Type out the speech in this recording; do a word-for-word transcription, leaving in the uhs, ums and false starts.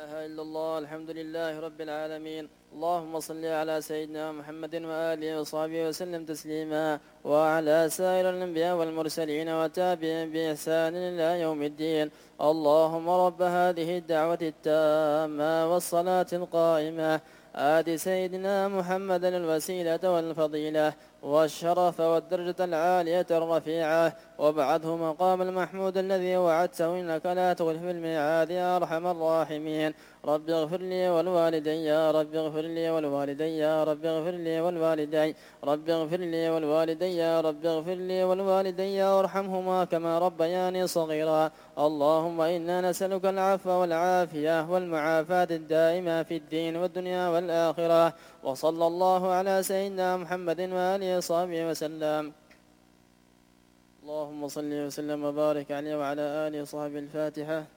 إله إلا الله. الحمد لله رب العالمين. اللهم صل على سيدنا محمد وآله وصحبه وسلم تسليما، وعلى سائر الأنبياء والمرسلين وتابعين بإحسان إلى يوم الدين. اللهم رب هذه الدعوة التامة والصلاة القائمة آت سيدنا محمدا الوسيلة والفضيلة والشرف والدرجة العالية الرفيعة، وابعثه مقام المحمود الذي وعدته إنك لا تخلف الميعاد يا أرحم الراحمين. رب اغفر لي والوالدين يا رب اغفر لي والوالدين يا رب اغفر لي والوالدين رب اغفر لي والوالدين يا رب اغفر لي والوالدين يا وارحمهما كما ربياني صغيرا. اللهم إنا نسألك العفو والعافية والمعافاة الدائمة في الدين والدنيا والآخرة. وصلى الله على سيدنا محمد وآله وصحبه وسلم. اللهم صل وسلم وبارك عليه وعلى آله وصحبه. الفاتحة.